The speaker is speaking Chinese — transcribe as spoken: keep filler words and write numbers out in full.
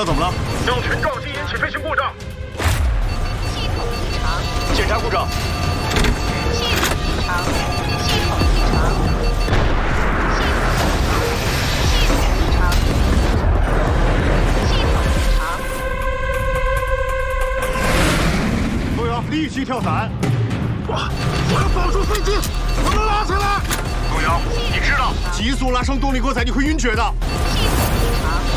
怎么了？ 向群召集引起飞行故障。 系统异常。 检查故障。 系统异常。系统异常。系统异常。系统异常。 都要立即跳伞！ 我我要保住飞机，把它拉起来！ 东阳，你知道急速拉升动力过载，你会晕厥的。